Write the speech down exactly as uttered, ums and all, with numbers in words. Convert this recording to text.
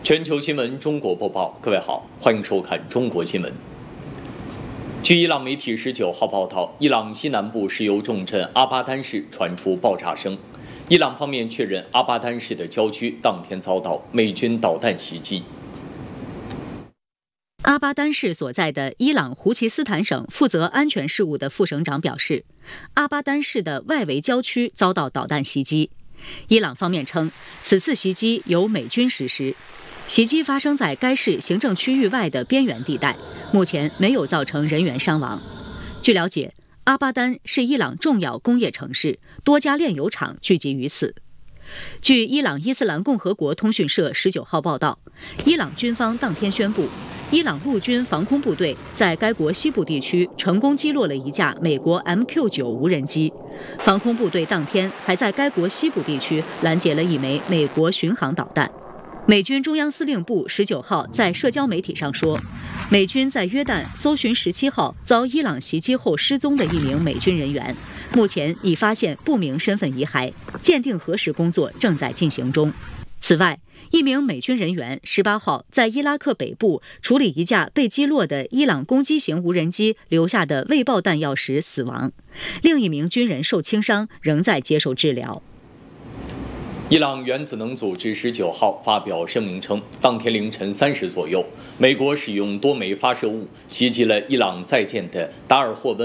全球新闻中国播报，各位好，欢迎收看中国新闻。据伊朗媒体十九号报道，伊朗西南部石油重镇阿巴丹市传出爆炸声。伊朗方面确认，阿巴丹市的郊区当天遭到美军导弹袭击。 阿巴丹市所在的伊朗胡奇斯坦省负责安全事务的副省长表示，阿巴丹市的外围郊区遭到导弹袭击。伊朗方面称，此次袭击由美军实施。袭击发生在该市行政区域外的边缘地带，目前没有造成人员伤亡。据了解，阿巴丹是伊朗重要工业城市，多家炼油厂聚集于此。据伊朗伊斯兰共和国通讯社十九号报道，伊朗军方当天宣布，伊朗陆军防空部队在该国西部地区成功击落了一架美国 M Q 九 无人机。防空部队当天还在该国西部地区拦截了一枚美国巡航导弹。美军中央司令部十九号在社交媒体上说，美军在约旦搜寻十七号遭伊朗袭击后失踪的一名美军人员，目前已发现不明身份遗骸，鉴定核实工作正在进行中。此外，一名美军人员十八号在伊拉克北部处理一架被击落的伊朗攻击型无人机留下的未爆弹药时死亡，另一名军人受轻伤，仍在接受治疗。 伊朗原子能组织十九号发表声明称，当天凌晨三时左右，美国使用多枚发射物袭击了伊朗在建的达尔霍温